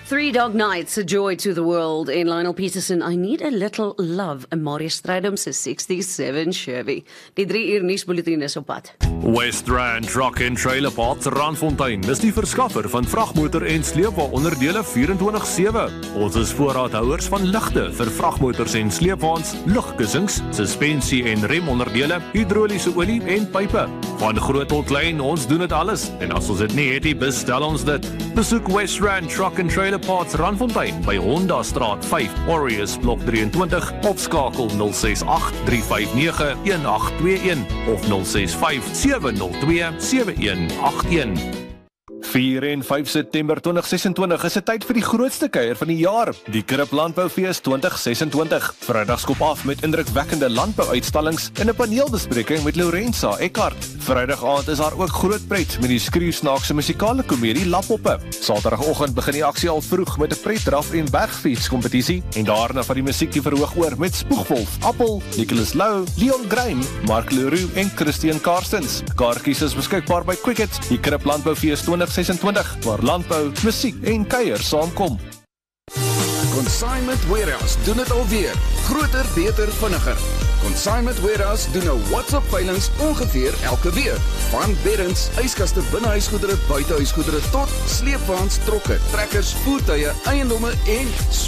Three Dog Nights, a joy to the world. In Lionel Peterson, I need a little love. En Marius Strydom se 67 Chevy. Die 3 uur nuusbulletin is op pad. West Rand Truck and Trailer Parts Randfontein is die verskaffer van vragmotor en sleepwa-onderdele 24/7. Ons is voorraadhouers van ligte vir vragmotors en sleepwaens, lugkussings, suspensie en remonderdele, hidroliese olie en pype. Van groot tot klein, ons doen dit alles. En as ons dit nie het, bestel ons dit. Besoek West Rand Truck and Trailer Parts Randfontein by Honda Straat 5, Aureus Blok 23 of skakel 068 359 1821 of 065 702 7181. 4 en 5 September 2026 is 'n tyd vir die grootste kuier van die jaar, die Krip Landboufees 2026. Vrydag skop af met indrukwekkende landbouuitstallings en 'n paneelbespreking met Lorenza Eckart. Vrydag aand is daar ook groot pret met die skreeusnaakse musikale komedie Lappoppe. Saterdagoggend begin die aksie al vroeg met 'n pretdraf en bergfietskompetisie en daarna van die musiek die verhoog oor met Spoegwolf, Appel, Nicholas Lou, Leon Grein, Mark Leroux en Christian Karstens. Kaartjies is beskikbaar by Quicket. Die Krip Landboufees 2026, waar landbou, musiek en kuier saamkom. Consignment Warehouse doen dit alweer. Groter, beter, vinniger. Consignment Warehouse doen nou WhatsApp-veilings ongeveer elke week. Van beddens, yskaste, binnehuisgoedere, buitehuisgoedere tot sleepwaens, trokke, trekkers, voertuie, eiendomme en